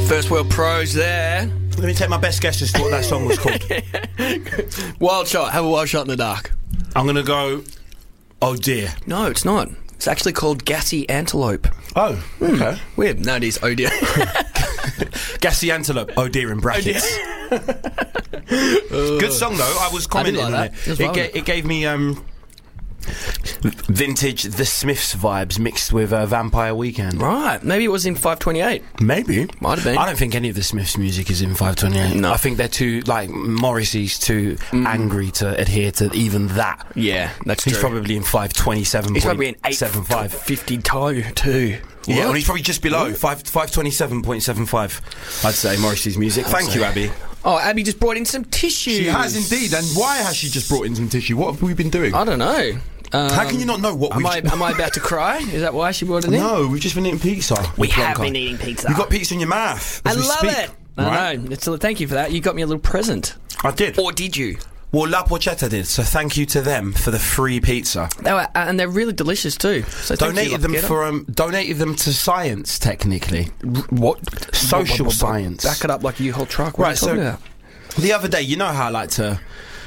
First World Pros there. Let me take my best guess as to what that song was called. Wild shot. Have a wild shot in the dark. I'm going to go, Oh Dear. No, it's not. It's actually called Gassy Antelope. Oh, okay. Weird. No, it is Oh Dear. Gassy Antelope, Oh Dear in brackets. Good song though. I was commenting on it. It gave me vintage The Smiths vibes mixed with Vampire Weekend. Right. Maybe it was in 528. Maybe. Might have been. I don't think any of the Smiths music is in 528. No. I think they're too, like, Morrissey's too angry to adhere to even that. Yeah, that's He's true. probably in 527. He's probably in 875. 52. Yeah, and he's probably just below 527.75. I'd say Morrissey's music. Thank you, Abby. Oh, Abby just brought in some tissue. She has indeed. And why has she just brought in some tissue? What have we been doing? I don't know. How can you not know what am I about to cry? Is that why she brought it in? No, we've just been eating pizza. We have been eating pizza. You've got pizza in your mouth. I love it. Right? I know. Thank you for that. You got me a little present. I did. Or did you? Well, La Porchetta did, so thank you to them for the free pizza. And they're really delicious too. So donated them to science, technically. What? Social science. Back it up like you whole truck. What right, so about? The other day, you know how I like to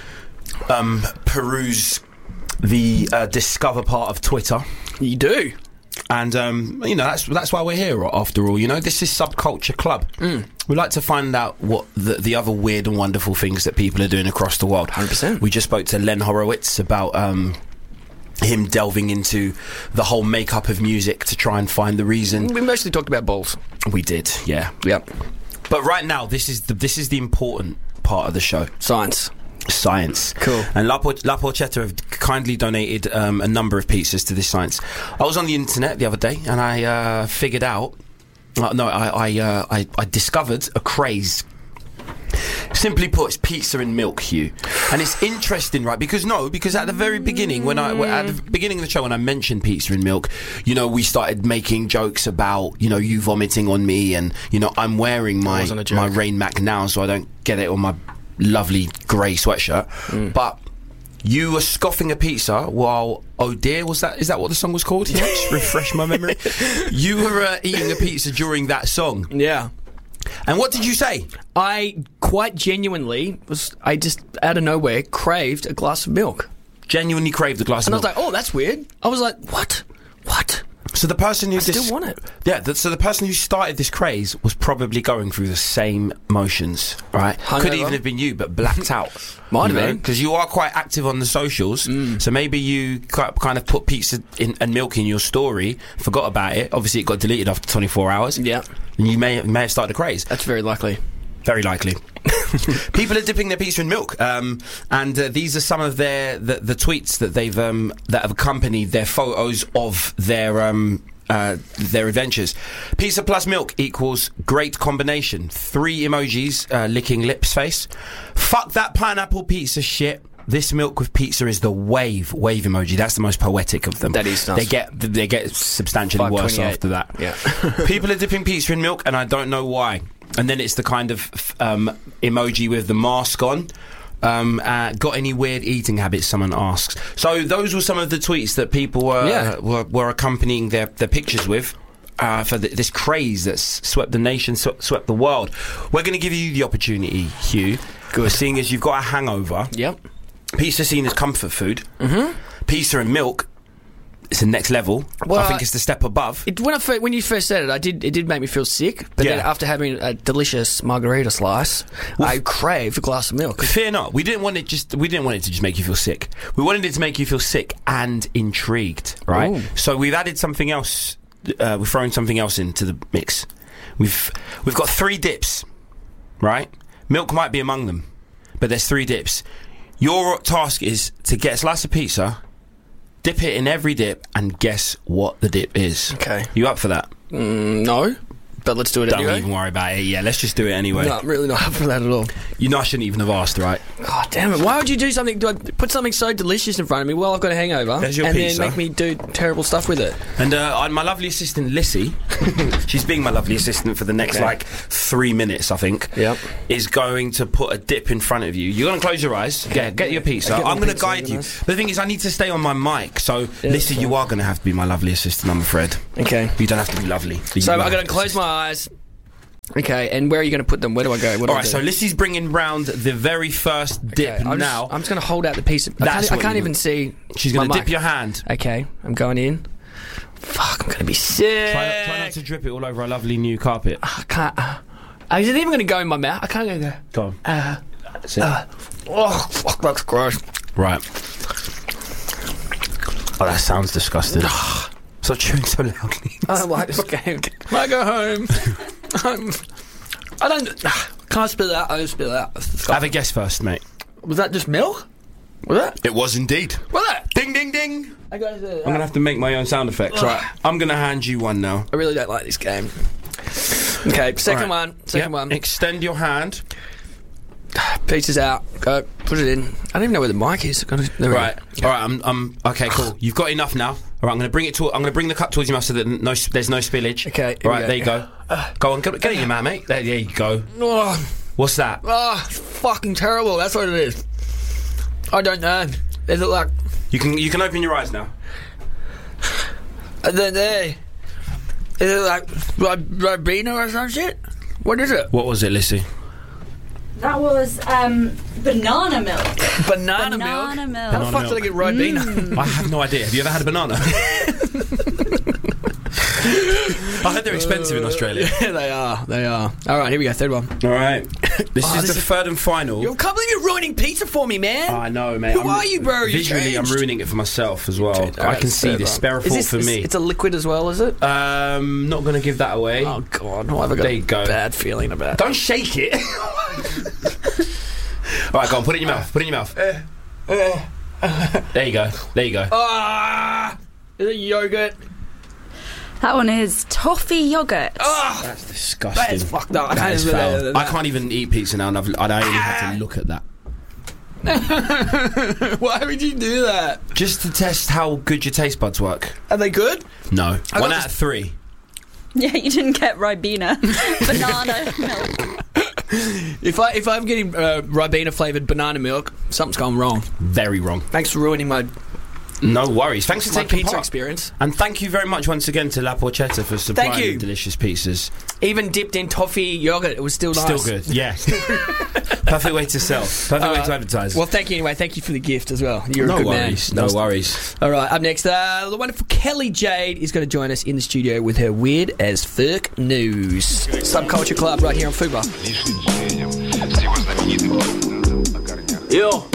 peruse the discover part of Twitter. You do. And, you know, that's why we're here, after all. You know, this is Subculture Club. We like to find out what the other weird and wonderful things that people are doing across the world. 100%. We just spoke to Len Horowitz about him delving into the whole makeup of music to try and find the reason. We mostly talked about balls. We did, yeah. Yep. But right now, this is the important part of the show. Science. Cool. And La Porchetta have kindly donated a number of pizzas to this science. I was on the internet the other day and I figured out. I discovered a craze. Simply put, it's pizza and milk, Hugh. And it's interesting, right? Because at the very beginning, at the beginning of the show, when I mentioned pizza and milk, you know, we started making jokes about, you know, you vomiting on me, and you know, I'm wearing my Rain Mac now, so I don't get it on my lovely grey sweatshirt. But you were scoffing a pizza while Oh Dear, is that what the song was called? Yeah, just refresh my memory. You were eating a pizza during that song. Yeah. And what did you say? I quite genuinely I just out of nowhere craved a glass of milk. Genuinely craved a glass of milk. And I was like, oh, that's weird. I was like, what? So the person who still want it. Yeah, so the person who started this craze was probably going through the same motions, right? Could even have been you, but blacked out. Might have been. Because you are quite active on the socials, so maybe you kind of put pizza and milk in your story, forgot about it. Obviously, it got deleted after 24 hours. Yeah. And you may have started a craze. That's very likely. Very likely. People are dipping their pizza in milk, and these are some of the tweets that they've that have accompanied their photos of their adventures. Pizza plus milk equals great combination. 3 emojis, licking lips face. Fuck that pineapple pizza shit. This milk with pizza is the wave emoji. That's the most poetic of them. That is nice. They get substantially worse after that. Yeah. People are dipping pizza in milk, and I don't know why. And then it's the kind of emoji with the mask on. Got any weird eating habits? Someone asks. So those were some of the tweets that people were accompanying their pictures with. For this craze that's swept the nation, swept the world. We're going to give you the opportunity, Hugh. Good. Seeing as you've got a hangover. Yep. Pizza seen as comfort food. Pizza and milk, it's the next level. Well, I think it's the step above. When you first said it, it did make me feel sick. But then after having a delicious margarita slice, I craved a glass of milk. Fear not. We didn't want it to just make you feel sick. We wanted it to make you feel sick and intrigued, right? Ooh. So we've added something else. We've thrown something else into the mix. We've got 3 dips, right? Milk might be among them, but there's 3 dips. Your task is to get a slice of pizza, dip it in every dip, and guess what the dip is. Okay. You up for that? No. But let's do it anyway. Don't even worry about it. Yeah, let's just do it anyway. No, really not up for that at all. You know I shouldn't even have asked, right? God damn it. Why would you do something? Do I put something so delicious in front of me while I've got a hangover? There's your pizza. Then make me do terrible stuff with it? And my lovely assistant, Lissy, she's being my lovely assistant for the next, 3 minutes, I think, is going to put a dip in front of you. You're going to close your eyes. Get your pizza. I'm going to guide you. But the thing is, I need to stay on my mic. So, Lissy, you are going to have to be my lovely assistant, I'm afraid. Okay. You don't have to be lovely. So, I'm going to close my eyes. Okay, and where are you going to put them? Where do I go? All right, so Lissy's bringing round the very first dip now. I'm just going to hold out the piece. I can't even see. She's going to dip your hand. Okay, I'm going in. Fuck, I'm going to be sick. Try not to drip it all over our lovely new carpet. I can't. Is it even going to go in my mouth? I can't go there. Go on. That's it. Oh, fuck, that's gross. Right. Oh, that sounds disgusting. Stop chewing so loudly. I don't like this game. I go home. I don't. Can't spit it out. I don't spit it out. Have a guess first, mate. Was that just milk? Was that? It was indeed. Was that? Ding, ding, ding. I'm going to have to make my own sound effects. Right. I'm going to hand you one now. I really don't like this game. Okay, second one. Second one. Extend your hand. Pieces out. Go. Put it in. I don't even know where the mic is. Right. All right. I'm okay. Cool. You've got enough now. All right. I'm going to bring it to. I'm going to bring the cup towards your mouth so that there's no spillage. Okay. All right. There you go. Go on. Get it in your mouth, mate. There you go. What's that? Oh, it's fucking terrible. That's what it is. I don't know. Is it like? You can open your eyes now. Is it like Ribena or some shit? What is it? What was it, Lissy? That was banana milk. Banana milk? How the fuck did I get Ribena? I have no idea. Have you ever had a banana? I heard they're expensive in Australia. Yeah, they are. All right, here we go. Third one. All right. This is the third and final. I can't believe you're ruining pizza for me, man. I know, mate. Who are you, bro? Visually, I'm ruining it for myself as well. Okay, I can see this. Spare a thought for me. It's a liquid as well, is it? Not going to give that away. Oh, God. I've got a bad feeling about it. Don't shake it. All right, go on. Put it in your mouth. Put it in your mouth. There you go. There you go. Is it yogurt? That one is toffee yogurt. That's disgusting. That is fucked up. I can't even eat pizza now, and I only had to look at that. Why would you do that? Just to test how good your taste buds work. Are they good? No. 1 out of 3. Yeah, you didn't get Ribena. Banana milk. If I'm getting Ribena flavoured banana milk, something's gone wrong. Very wrong. Thanks for ruining my... No worries. Thanks for taking pizza part. Experience. And thank you very much once again to La Porchetta for supplying delicious pizzas. Even dipped in toffee yogurt, it was still nice. Still good, yeah. Perfect way to sell. Perfect way to advertise. Well, thank you anyway. Thank you for the gift as well. You're a good man. No worries. All right, up next, the wonderful Kelly Jade is going to join us in the studio with her weird as fuck news. Subculture Club right here on Fubar. Yo.